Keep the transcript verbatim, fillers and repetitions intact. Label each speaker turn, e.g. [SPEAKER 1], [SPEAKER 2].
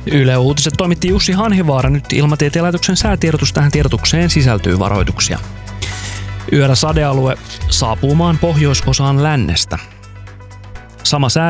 [SPEAKER 1] Yle Uutiset toimitti Jussi Hanhivaara. Nyt Ilmatieteen laitoksen säätiedotus. Tähän tiedotukseen sisältyy varoituksia. Yöllä sadealue saapuu maan pohjoisosaan lännestä. Sama sää